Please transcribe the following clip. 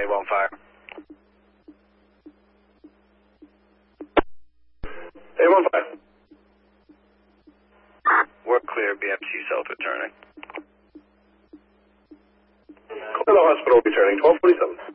A1 fire. A1 fire. We're clear, BMC South returning. Hello, hospital returning, 1247.